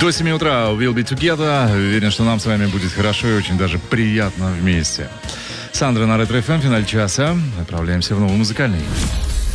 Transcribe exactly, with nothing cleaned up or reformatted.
До семи утра we'll be together. Уверен, что нам с вами будет хорошо и очень даже приятно вместе. Сандра на Ретро эф эм, в финале часа. Отправляемся в новый музыкальный.